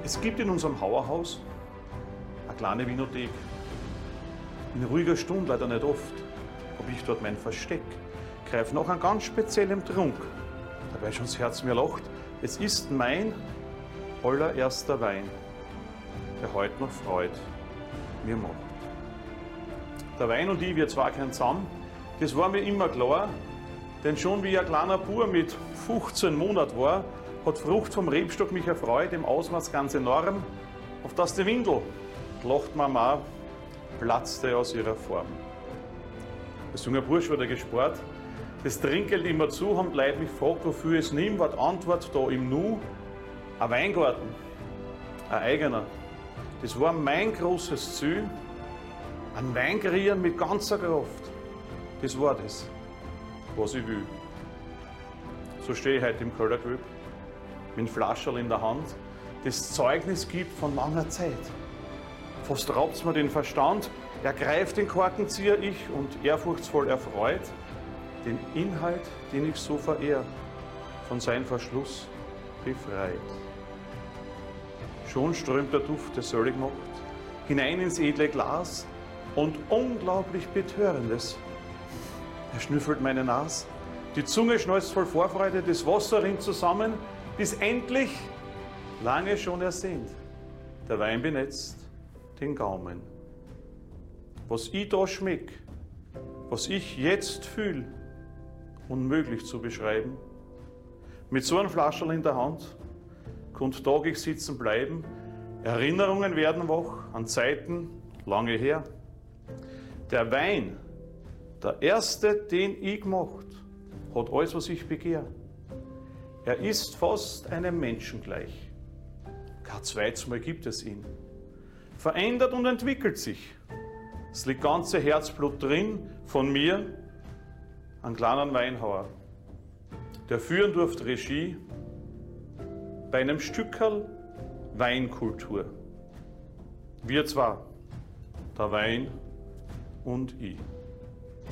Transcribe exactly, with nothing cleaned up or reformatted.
Es gibt in unserem Hauerhaus eine kleine Winothek. In ruhiger Stunde, leider nicht oft, habe ich dort mein Versteck. Greife nach einem ganz speziellen Trunk. Dabei schon das Herz mir lacht. Es ist mein allererster Wein, der heute noch Freude mir macht. Der Wein und ich, wir zwei gehören zusammen, das war mir immer klar, denn schon wie ich ein kleiner Bub mit fünfzehn Monaten war, hat Frucht vom Rebstock mich erfreut, im Ausmaß ganz enorm, auf das die Windel, lacht Mama, platzte aus ihrer Form. Als junger Bursch war der gespart, das Trinkgeld immer zu, haben die Leute mich gefragt, wofür ich es nimm, war die Antwort da im Nu, ein Weingarten, ein eigener. Das war mein großes Ziel, ein Wein kreieren mit ganzer Kraft. Das war das, was ich will. So stehe ich heute im Kellergewölb, mit dem Flascherl in der Hand, das Zeugnis gibt von langer Zeit. Fast raubt's mir den Verstand, ergreift den Korkenzieher ich und ehrfurchtsvoll erfreut, den Inhalt, den ich so verehr, von seinem Verschluss befreit. Schon strömt der Duft, der söllig macht, hinein ins edle Glas und unglaublich Betörendes. Er schnüffelt meine Nase, die Zunge schnalzt voll Vorfreude, das Wasser rinnt zusammen, bis endlich, lange schon ersehnt, der Wein benetzt den Gaumen. Was ich da schmeck, was ich jetzt fühl, unmöglich zu beschreiben. Mit so einem Flascherl in der Hand konnte tagig sitzen bleiben, Erinnerungen werden wach an Zeiten lange her. Der Wein, der erste, den ich gemacht, hat alles, was ich begehr. Er ist fast einem Menschen gleich. Kein zweites Mal gibt es ihn. Verändert und entwickelt sich. Es liegt ganze Herzblut drin von mir, einem kleinen Weinhauer, der führen durfte Regie bei einem Stückerl Weinkultur. Wir zwar, der Wein und ich.